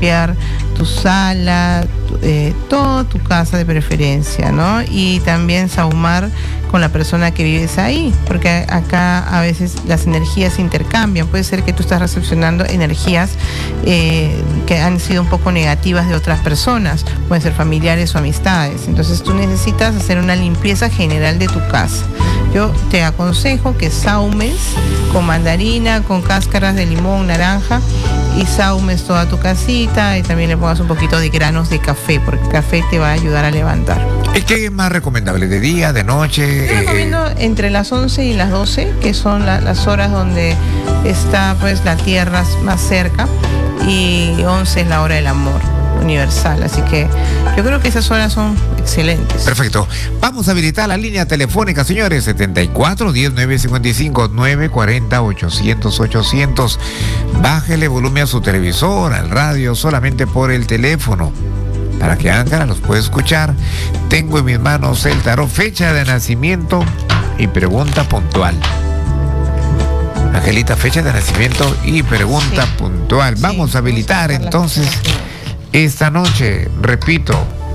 limpiar tu sala, toda tu casa de preferencia, ¿no? Y también sahumar con la persona que vives ahí, porque acá a veces las energías se intercambian. Puede ser que tú estás recepcionando energías que han sido un poco negativas de otras personas, pueden ser familiares o amistades. Entonces tú necesitas hacer una limpieza general de tu casa. Yo te aconsejo que sahumes con mandarina, con cáscaras de limón, naranja, y sahumes toda tu casita, y también le pongas un poquito de granos de café, porque el café te va a ayudar a levantar. ¿Qué es más recomendable? ¿De día, de noche? Yo recomiendo entre las 11 y las 12, que son las horas donde está pues la tierra más cerca, y 11 es la hora del amor universal, así que yo creo que esas horas son excelentes. Perfecto. Vamos a habilitar la línea telefónica, señores. 74 10 955 940 800 800. Bájele volumen a su televisor, al radio, solamente por el teléfono, para que Ángela los pueda escuchar. Tengo en mis manos el tarot, fecha de nacimiento y pregunta puntual. Angelita, fecha de nacimiento y pregunta puntual. Vamos a habilitar entonces esta noche, repito,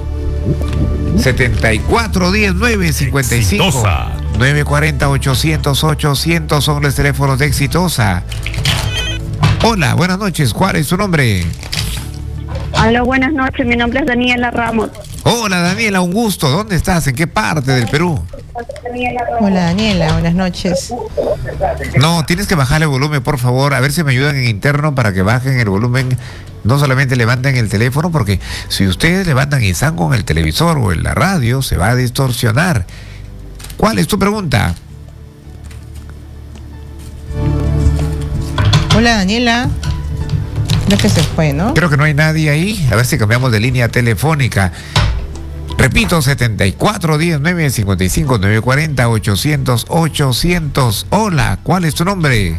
74 10 955 940 800 800 son los teléfonos de Exitosa. Hola, buenas noches, ¿cuál es su nombre? Hola, buenas noches, mi nombre es Daniela Ramos. Hola Daniela, un gusto. ¿Dónde estás? ¿En qué parte del Perú? Hola Daniela, buenas noches. No, tienes que bajarle el volumen, por favor. A ver si me ayudan en interno para que bajen el volumen. No solamente levanten el teléfono, porque si ustedes levantan y están con el televisor o en la radio, se va a distorsionar. ¿Cuál es tu pregunta? Hola Daniela. Creo que se fue, ¿no? Creo que no hay nadie ahí. A ver si cambiamos de línea telefónica. Repito, 74 10 955 940 800 800. Hola, ¿cuál es tu nombre?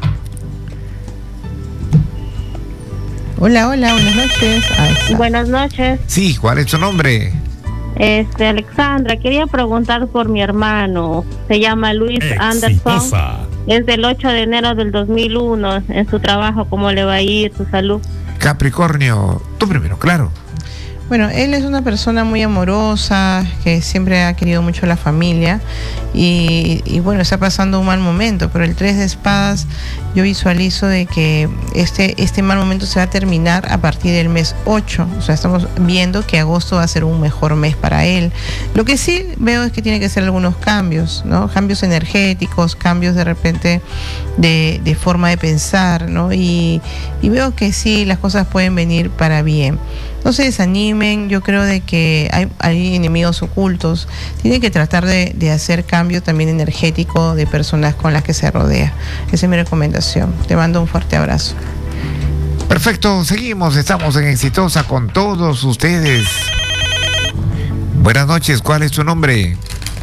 Hola, buenas noches. Buenas noches. Sí, ¿cuál es tu nombre? Alexandra, quería preguntar por mi hermano. Se llama Luis Anderson. Es del 8 de enero del 2001. En su trabajo, ¿cómo le va a ir? Su salud. Capricornio, tú primero, claro. Bueno, él es una persona muy amorosa, que siempre ha querido mucho a la familia y bueno, está pasando un mal momento, pero el 3 de espadas yo visualizo de que este mal momento se va a terminar a partir del mes 8, o sea, estamos viendo que agosto va a ser un mejor mes para él. Lo que sí veo es que tiene que hacer algunos cambios, ¿no? Cambios energéticos, cambios de repente de forma de pensar, ¿no? Y veo que sí, las cosas pueden venir para bien. No se desanimen, yo creo de que hay enemigos ocultos. Tiene que tratar de hacer cambio también energético de personas con las que se rodea. Esa es mi recomendación. Te mando un fuerte abrazo. Perfecto, seguimos, estamos en Exitosa con todos ustedes. Buenas noches, ¿cuál es tu nombre?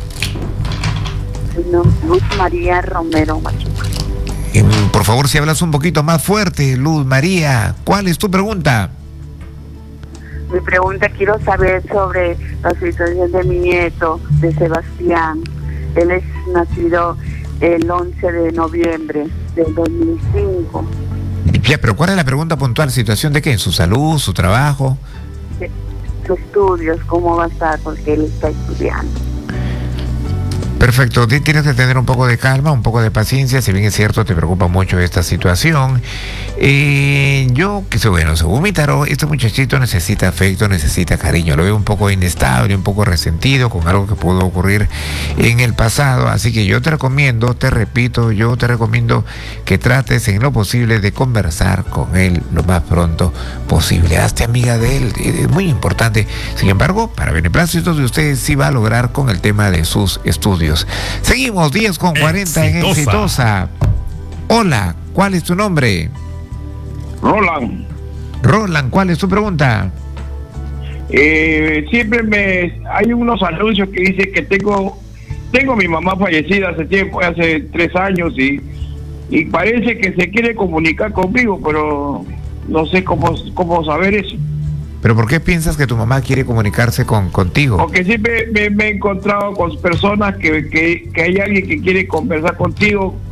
Luz María Romero Machuca. Por favor, si hablas un poquito más fuerte, Luz María, ¿cuál es tu pregunta? Mi pregunta, quiero saber sobre la situación de mi nieto, de Sebastián. Él es nacido el 11 de noviembre del 2005. Ya, pero ¿cuál es la pregunta puntual? ¿Situación de qué? ¿Su salud, su trabajo? Sus estudios, ¿cómo va a estar? Porque él está estudiando. Perfecto, tienes que tener un poco de calma, un poco de paciencia, si bien es cierto te preocupa mucho esta situación. Yo, que sé, bueno, según mi tarot, este muchachito necesita afecto, necesita cariño, lo veo un poco inestable, un poco resentido con algo que pudo ocurrir en el pasado, así que yo te recomiendo, te repito, yo te recomiendo que trates en lo posible de conversar con él lo más pronto posible. Hazte amiga de él, es muy importante. Sin embargo, para beneplácito de ustedes sí va a lograr con el tema de sus estudios. Seguimos 10:40 en Exitosa. Hola, ¿cuál es tu nombre? Roland, ¿cuál es tu pregunta? Siempre hay unos anuncios que dice que tengo a mi mamá fallecida hace tiempo, hace 3 años, y parece que se quiere comunicar conmigo, pero no sé cómo saber eso. ¿Pero por qué piensas que tu mamá quiere comunicarse contigo? Porque siempre me he encontrado con personas que hay alguien que quiere conversar contigo